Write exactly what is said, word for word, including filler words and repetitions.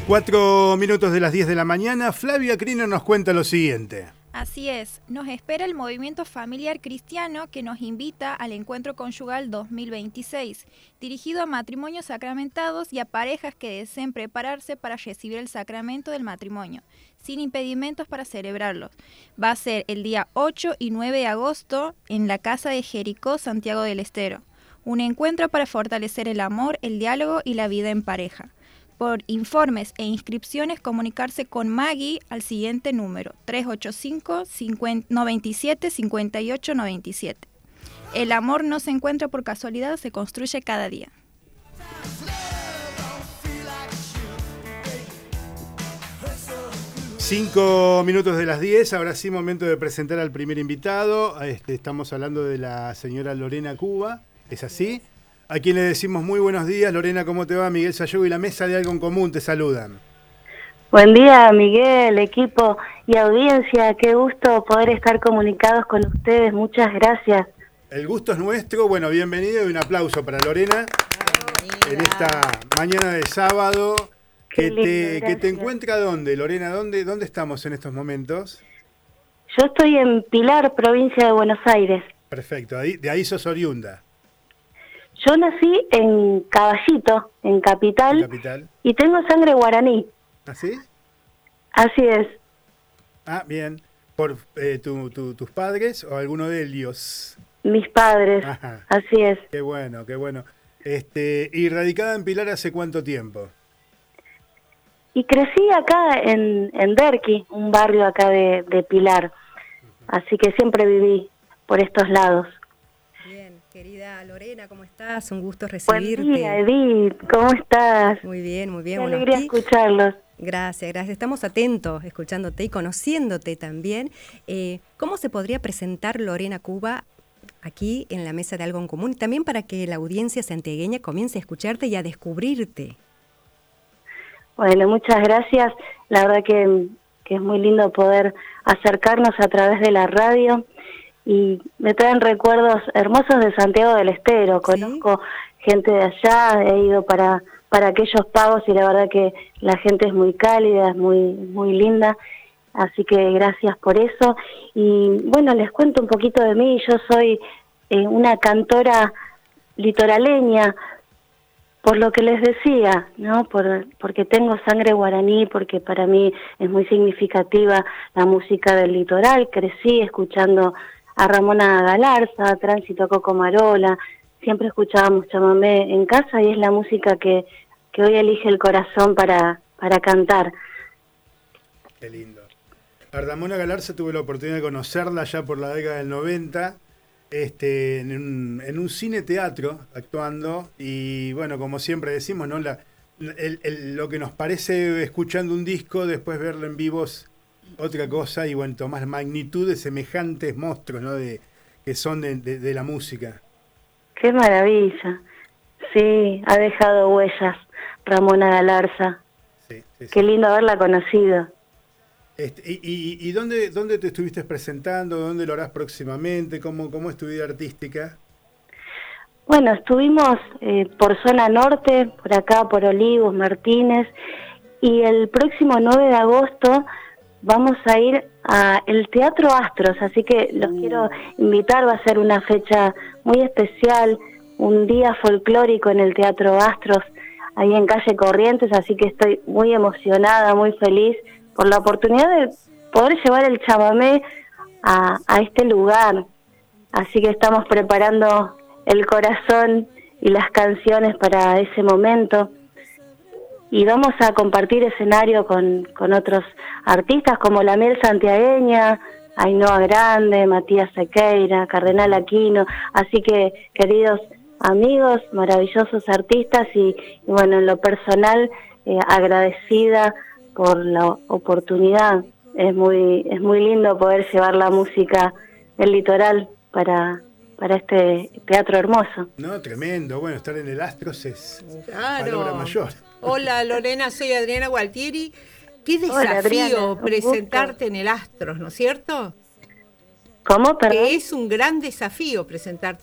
Cuatro minutos de las diez de la mañana, Flavia Crino nos cuenta lo siguiente. Así es, nos espera el movimiento familiar cristiano que nos invita al Encuentro Conyugal dos mil veintiséis, dirigido a matrimonios sacramentados y a parejas que deseen prepararse para recibir el sacramento del matrimonio, sin impedimentos para celebrarlo. Va a ser el día ocho y nueve de agosto en la Casa de Jericó, Santiago del Estero. Un encuentro para fortalecer el amor, el diálogo y la vida en pareja. Por informes e inscripciones, comunicarse con Maggie al siguiente número, tres ocho cinco, noventa y siete, cincuenta y ocho noventa y siete. El amor no se encuentra por casualidad, se construye cada día. Cinco minutos de las diez, ahora sí momento de presentar al primer invitado. Este, estamos hablando de la señora Lorena Cuba, ¿es así? A quien le decimos muy buenos días. Lorena, ¿cómo te va? Miguel Sayogo y la Mesa de Algo en Común te saludan. Buen día, Miguel, equipo y audiencia. Qué gusto poder estar comunicados con ustedes. Muchas gracias. El gusto es nuestro. Bueno, bienvenido y un aplauso para Lorena en esta mañana de sábado. Que lindo, te, que te encuentra ¿dónde, Lorena? ¿Dónde, ¿Dónde estamos en estos momentos? Yo estoy en Pilar, provincia de Buenos Aires. Perfecto, ahí, de ahí sos oriunda. Yo nací en Caballito, en Capital, ¿En Capital? Y tengo sangre guaraní. ¿Así? Así es. Ah, bien. ¿Por eh, tu, tu, tus padres o alguno de ellos? Mis padres, Ajá. Así es. Qué bueno, qué bueno. Este, ¿y radicada en Pilar hace cuánto tiempo? Y crecí acá en, en Derqui, un barrio acá de, de Pilar. Así que siempre viví por estos lados. Bien, querida Lorena, ¿cómo estás? Un gusto recibirte. Buen día, Edith, ¿cómo estás? Muy bien, muy bien. Qué Bueno, alegría aquí, escucharlos. Gracias, gracias. Estamos atentos, escuchándote y conociéndote también. Eh, ¿Cómo se podría presentar Lorena Cuba aquí en la Mesa de Algo en Común? También para que la audiencia santiagueña comience a escucharte y a descubrirte. Bueno, muchas gracias. La verdad que, que es muy lindo poder acercarnos a través de la radio. Y me traen recuerdos hermosos de Santiago del Estero. ¿Sí? Conozco gente de allá, he ido para para aquellos pagos y la verdad que la gente es muy cálida, es muy muy linda, así que gracias por eso. Y bueno, les cuento un poquito de mí. Yo soy eh, una cantora litoraleña, por lo que les decía, ¿no? Por, porque tengo sangre guaraní, porque para mí es muy significativa la música del litoral. Crecí escuchando a Ramona Galarza, a Tránsito Coco Marola, siempre escuchábamos chamamé en casa y es la música que, que hoy elige el corazón para, para cantar. Qué lindo. A Ramona Galarza tuve la oportunidad de conocerla ya por la década del noventa, este, en un, en un cine-teatro actuando, y bueno, como siempre decimos, ¿no? La, el, el, lo que nos parece escuchando un disco, después verlo en vivo es otra cosa, y bueno, tomás magnitud de semejantes monstruos, ¿no? De, que son de, de, de la música. ¡Qué maravilla! Sí, ha dejado huellas Ramona Galarza. Sí, sí, sí. Qué lindo haberla conocido. Este, ¿Y, y, y dónde, dónde te estuviste presentando? ¿Dónde lo harás próximamente? ¿Cómo, cómo es tu vida artística? Bueno, estuvimos eh, por zona norte, por acá, por Olivos, Martínez, y el próximo nueve de agosto vamos a ir al Teatro Astros, así que los mm. quiero invitar. Va a ser una fecha muy especial, un día folclórico en el Teatro Astros, ahí en calle Corrientes, así que estoy muy emocionada, muy feliz por la oportunidad de poder llevar el chamamé a, a este lugar. Así que estamos preparando el corazón y las canciones para ese momento. Y vamos a compartir escenario con, con otros artistas como La Miel Santiagueña, Ainhoa Grande, Matías Sequeira, Cardenal Aquino. Así que, queridos amigos, maravillosos artistas y, y bueno, en lo personal, eh, agradecida por la oportunidad. Es muy es muy lindo poder llevar la música del litoral para para este teatro hermoso. No, tremendo. Bueno, estar en el Astros es claro. palabra mayor. Hola Lorena, soy Adriana Gualtieri. Qué desafío Hola, Adriana, presentarte en el Astros, ¿no es cierto? ¿Cómo? Perdón. Que es un gran desafío presentarte